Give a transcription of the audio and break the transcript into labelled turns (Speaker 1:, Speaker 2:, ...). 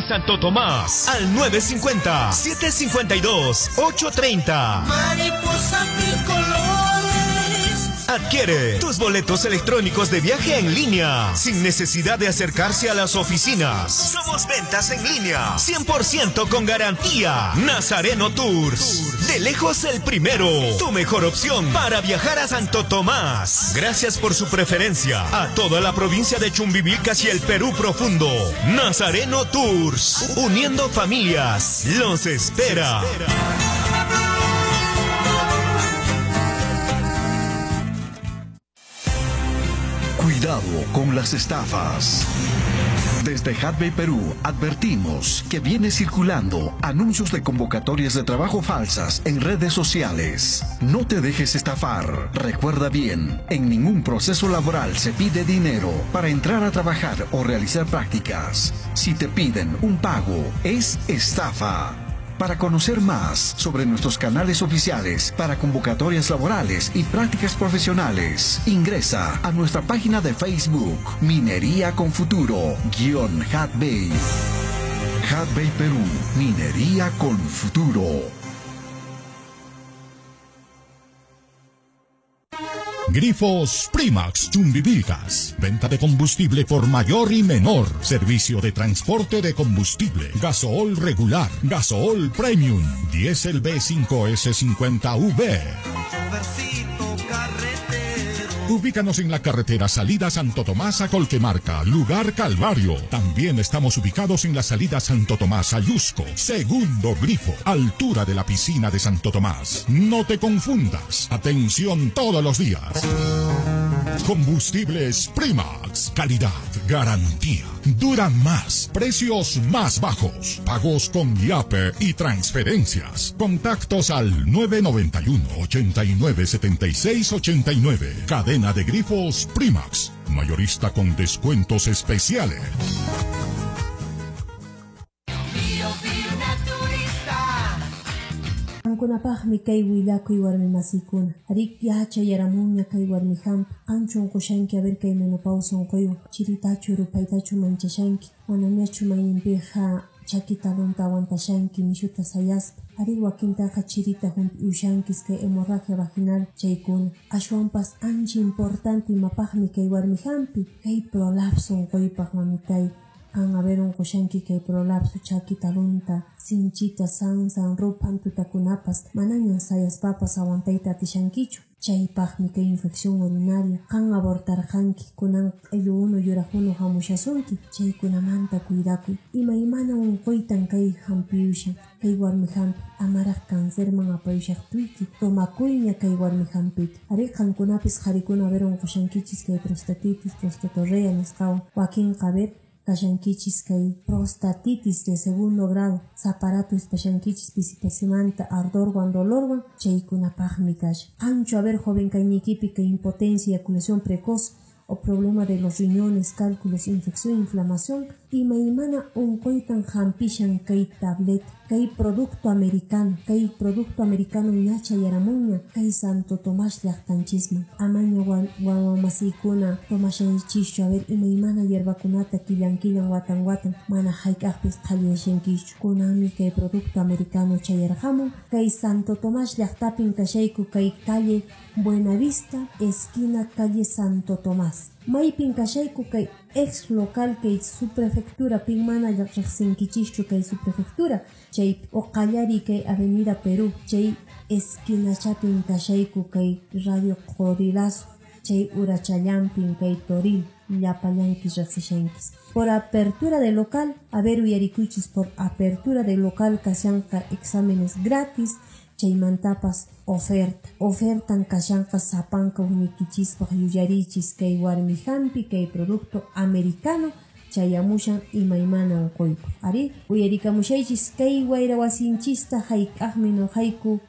Speaker 1: Santo Tomás al 950-752-830.
Speaker 2: Mariposa tricolores.
Speaker 1: Adquiere tus boletos electrónicos de viaje en línea sin necesidad de acercarse a las oficinas. Somos ventas en línea 100% con garantía. Nazareno Tours, de lejos el primero, tu mejor opción para viajar a Santo Tomás. Gracias por su preferencia a toda la provincia de Chumbivilcas y el Perú profundo. Nazareno Tours, uniendo familias, los espera.
Speaker 3: Cuidado con las estafas. Desde Hatbay Perú advertimos que viene circulando anuncios de convocatorias de trabajo falsas en redes sociales. No te dejes estafar. Recuerda bien, en ningún proceso laboral se pide dinero para entrar a trabajar o realizar prácticas. Si te piden un pago, es estafa. Para conocer más sobre nuestros canales oficiales para convocatorias laborales y prácticas profesionales, ingresa a nuestra página de Facebook, Minería con Futuro, _Hatbay. Hatbay Perú, Minería con Futuro.
Speaker 4: Grifos Primax Chumbivilcas. Venta de combustible por mayor y menor. Servicio de transporte de combustible. Gasool regular. Gasool premium. Diesel B5S50V. Ubícanos en la carretera Salida Santo Tomás a Colquemarca, lugar Calvario. También estamos ubicados en la salida Santo Tomás a Yusco. Segundo grifo, altura de la piscina de Santo Tomás. No te confundas. Atención todos los días. Combustibles Primax. Calidad, garantía. Duran más. Precios más bajos. Pagos con IAPE y transferencias. Contactos al 991-897689. Cadena de grifos Primax. Mayorista con descuentos especiales.
Speaker 5: Ankunapaqmi kay willakuy warmi masikuna. Arik yacha yaramuña kay warmi hampi. Anchun qushanki haber kay menopausa unquywan. Chiritachu rupaytachu manchashanki. Manañachu mayninpiqa chakitalunta aguantashanki nishuta sayaspa. Arik wakintaqa chirita humpi ushankis kay hemorragia vaginal chaykuna. Ashwanpas ancha importante imapaqmi kay warmi hampi. Kay prolapso unquypaq mamitay. Kan haber un qushanki kay prolapso chakitalunta sinchita sansan rupan tutakunapas manañan sayaspapas aguantayta atishankichu. Chaypaqmi kay infección urinaria kan abortarqanki kunan q'illu yuraqunu hamushasunki. Chaykunamanta cuidakuy. Imaymana unquytan kay hampiushan. Kay warmi hampi amaraq cáncerman apayushaqtuyki. Tomakuyña kay warmi hampita. Ari qankunapis qarikuna haber unqushankichis kay prostatitis, prostatorrea nisqawan. Wakinqa haber kashankichis kay prostatitis de segundo grado. Zaparato espashankichis pisipasimanta ardorwan dolorwan chaykunapaqmi kasha. Ancho haber joven kaynikipi kay impotencia, eyaculación precoz o problema de los riñones, cálculos, infección, inflamación. Imaymana unquytan hampishan kay tablet, kay producto americano ñacha yaramuña kay Santo Tomás llaqtanchisman. Amaña wawamasikuna tomashanchishu haber imaymana yerbakunata killan watan mana hayk'aqpis qhalliyashankishu. Kunanmi kay producto americano chayarqamun kay Santo Tomás llaqtapin kashayku kay calle Buenavista, esquina calle Santo Tomás. Maypin kashayku kay ex local kay subprefectura pinmana riqsinkichischu kay subprefectura chay oqallari kay avenida Perú chay esquina chapin kashayku kay radio Qorilazo chay urachallampin kay Toril llapallankis riqsishankis. Por apertura de local haber uyarikuchis por apertura de local kashanqa exámenes gratis. Chaymantapas ofertan kashanqa sapanka unikichispaq yuyarichis kay warmi hampi kay producto americano chayamushan imaymana unquyku. Ari uyarikamushaychis kay wayra wasinchista hayk'aqmi noqayku